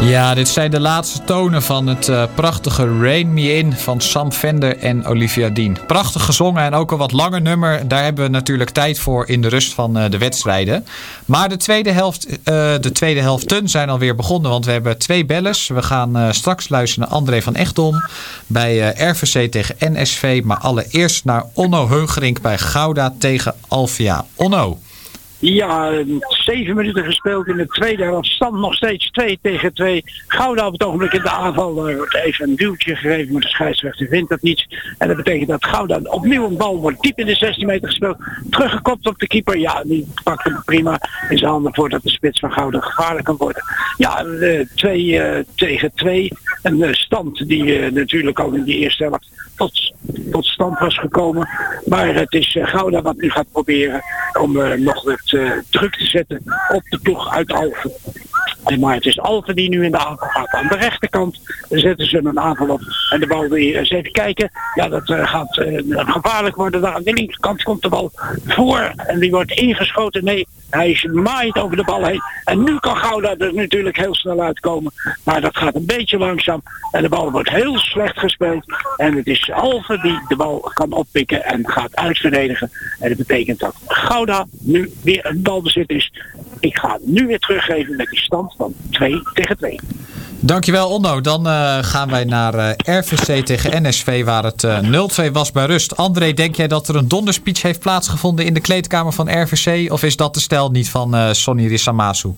Ja, dit zijn de laatste tonen van het prachtige Rain Me In van Sam Fender en Olivia Dean. Prachtig gezongen en ook een wat langer nummer. Daar hebben we natuurlijk tijd voor in de rust van de wedstrijden. Maar de tweede helften zijn alweer begonnen, want we hebben 2 bellers. We gaan straks luisteren naar André van Echtdom bij RVC tegen NSV. Maar allereerst naar Onno Heugerink bij Gouda tegen Alvia. Onno. Ja, 7 minuten gespeeld in de tweede helft. Stand nog steeds 2-2. Gouda op het ogenblik in de aanval. Er wordt even een duwtje gegeven, maar de scheidsrechter vindt dat niet. En dat betekent dat Gouda opnieuw een bal wordt diep in de 16 meter gespeeld. Teruggekopt op de keeper. Ja, die pakt hem prima in zijn handen voordat de spits van Gouda gevaarlijk kan worden. Ja, 2-2. Een stand die natuurlijk ook in die eerste helft tot stand was gekomen. Maar het is Gouda wat nu gaat proberen om nog wat druk te zetten op de ploeg uit Alphen. Maar het is Alphen die nu in de aanval gaat. Aan de rechterkant zetten ze een aanval op. En de bal weer eens even kijken. Ja, dat gaat gevaarlijk worden. Daar aan de linkerkant komt de bal voor. En die wordt ingeschoten. Nee, hij maait over de bal heen. En nu kan Gouda er natuurlijk heel snel uitkomen. Maar dat gaat een beetje langzaam. En de bal wordt heel slecht gespeeld. En het is Alphen die de bal kan oppikken en gaat uitverdedigen. En dat betekent dat Gouda nu weer een balbezit is. Ik ga nu weer teruggeven met die stand van 2-2. Dankjewel Onno. Dan gaan wij naar RVC tegen NSV waar het 0-2 was bij rust. André, denk jij dat er een donderspeech heeft plaatsgevonden in de kleedkamer van RVC? Of is dat de stijl niet van Sonny Risamasu?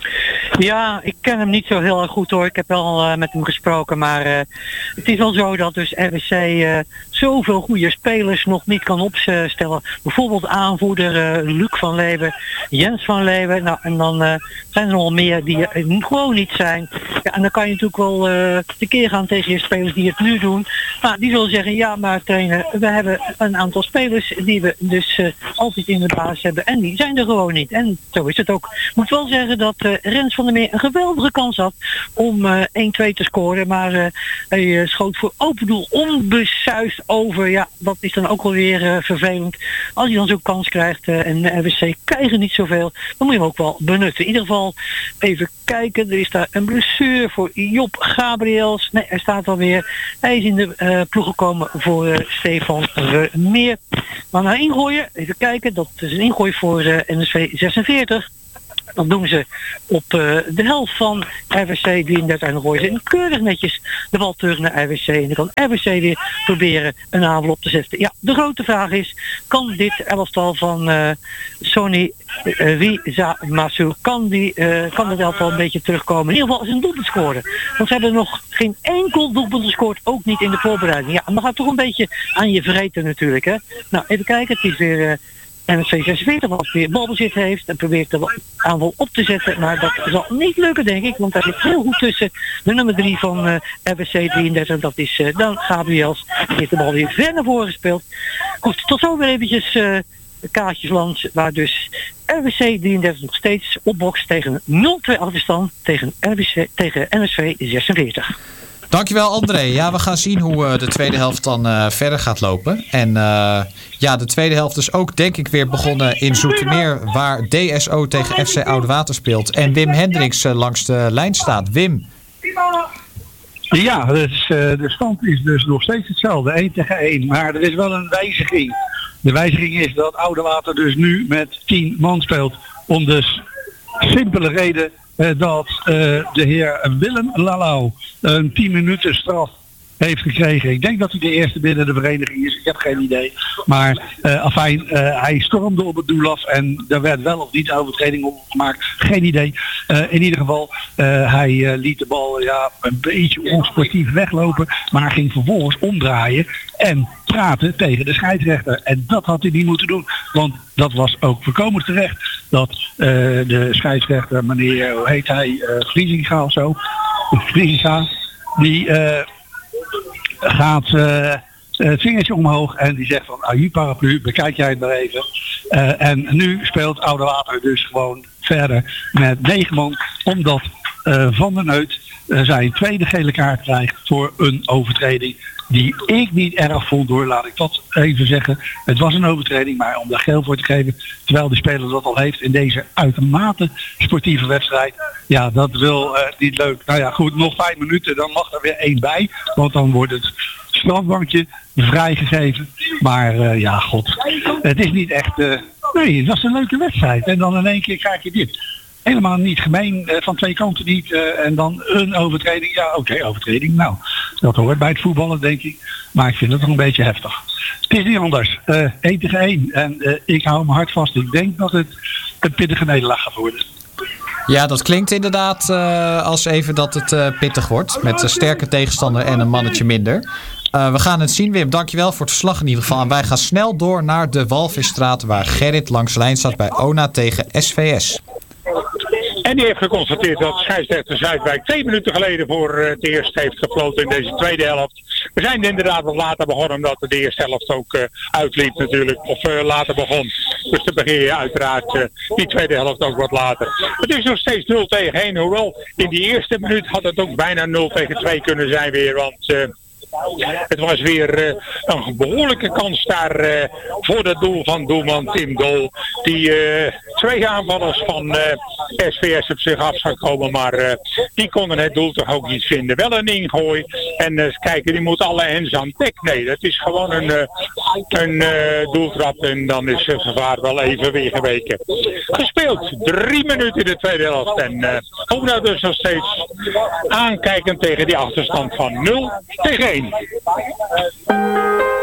Ja, ik ken hem niet zo heel erg goed hoor. Ik heb wel met hem gesproken, maar het is wel zo dat dus RWC zoveel goede spelers nog niet kan opstellen. Bijvoorbeeld aanvoerder Luc van Leeuwen, Jens van Leeuwen. Nou, en dan zijn er nog meer die er gewoon niet zijn. Ja, en dan kan je natuurlijk wel tekeer gaan tegen je spelers die het nu doen. Maar die zullen zeggen, ja maar trainer, we hebben een aantal spelers die we dus altijd in de basis hebben. En die zijn er gewoon niet. En zo is het ook. Ik moet wel zeggen dat Rens van der Meer een geweldige kans had om 1-2 te scoren. Maar hij schoot voor open doel onbesuisd over. Ja, dat is dan ook wel weer vervelend. Als hij dan zo'n kans krijgt en RWC krijgen niet zoveel, dan moet je hem ook wel benutten. In ieder geval even kijken. Er is daar een blessure voor Job Gabriels. Nee, hij staat alweer. Hij is in de ploeg gekomen voor Stefan Vermeer. Maar naar ingooien, even kijken. Dat is een ingooi voor NSV 46. Dat doen ze op de helft van RWC 33 en dan gooien ze keurig netjes de bal terug naar RWC. En dan kan RWC weer proberen een aanval op te zetten. Ja, de grote vraag is, kan dit elftal van Sonny Risamasu, kan het elftal een beetje terugkomen? In ieder geval is een doelpunt scoren. Want ze hebben nog geen enkel doelpunt gescoord, ook niet in de voorbereiding. Ja, en dan gaat het toch een beetje aan je vreten natuurlijk. Hè? Nou, even kijken, het is weer NSV 46 wat weer balbezit heeft en probeert de aanval op te zetten. Maar dat zal niet lukken, denk ik, want hij zit heel goed tussen de nummer 3 van RWC 33. Dat is dan Gabriels. Die heeft de bal weer ver naar voren gespeeld. Goed, tot zo weer eventjes kaartjesland, waar dus RWC 33 nog steeds opbokst tegen 0-2 achterstand tegen NSV 46. Dankjewel André. Ja, we gaan zien hoe de tweede helft dan verder gaat lopen. En ja, de tweede helft is ook denk ik weer begonnen in Zoetermeer, waar DSO tegen FC Oudewater speelt. En Wim Hendricks langs de lijn staat. Wim. Ja, dus, de stand is dus nog steeds hetzelfde, 1-1. Maar er is wel een wijziging. De wijziging is dat Oudewater dus nu met 10 man speelt. Om de simpele reden dat de heer Willem Lalau een 10 minuten straf heeft gekregen. Ik denk dat hij de eerste binnen de vereniging is. Ik heb geen idee. Maar hij stormde op het doel af en er werd wel of niet overtreding op gemaakt. Geen idee. In ieder geval, hij liet de bal een beetje onsportief weglopen. Maar ging vervolgens omdraaien en praten tegen de scheidsrechter. En dat had hij niet moeten doen. Want dat was ook voorkomen terecht. Dat de scheidsrechter, meneer, hoe heet hij? Vliesinga of zo. Vliesinga. Die gaat het vingertje omhoog en die zegt van aju paraplu, bekijk jij het maar even. En nu speelt Oudewater dus gewoon verder met 9 man, omdat Van der Neut zijn tweede gele kaart krijgt voor een overtreding die ik niet erg vond hoor, laat ik dat even zeggen. Het was een overtreding, maar om daar geel voor te geven, terwijl de speler dat al heeft in deze uitermate sportieve wedstrijd, ja, dat wil niet leuk. Nou ja, goed, nog 5 minuten, dan mag er weer 1 bij, want dan wordt het strafbankje vrijgegeven. Maar ja, god, het is niet echt... nee, het was een leuke wedstrijd. En dan in één keer krijg je dit. Helemaal niet gemeen, van twee kanten niet. En dan een overtreding. Ja, oké, overtreding. Nou, dat hoort bij het voetballen, denk ik. Maar ik vind het nog een beetje heftig. Het is niet anders. 1 tegen 1. En ik hou mijn hart vast. Ik denk dat het een pittige nederlaag gaat worden. Ja, dat klinkt inderdaad als even dat het pittig wordt. Met een sterke tegenstander en een mannetje minder. We gaan het zien, Wim. Dankjewel voor het verslag in ieder geval. En wij gaan snel door naar de Walvisstraat, waar Gerrit langs de lijn staat bij ONA tegen SVS. En die heeft geconstateerd dat scheidsrechter Zuidwijk 2 minuten geleden voor het eerst heeft gefloten in deze tweede helft. We zijn inderdaad wat later begonnen, omdat de eerste helft ook uitliep natuurlijk. Of later begon. Dus dan begin je uiteraard die tweede helft ook wat later. Het is nog steeds 0 tegen 1. Hoewel in die eerste minuut had het ook bijna 0 tegen 2 kunnen zijn weer. Want... het was weer een behoorlijke kans daar voor het doel van doelman Tim Dol. Die 2 aanvallers van SVS op zich af zou komen. Maar die konden het doel toch ook niet vinden. Wel een ingooi. En kijken, die moet alle hens aan dek. Nee, dat is gewoon een doeltrap. En dan is het gevaar wel even weer geweken. Gespeeld 3 minuten in de tweede helft. En ook nou dus nog steeds aankijkend tegen die achterstand van 0 tegen 1.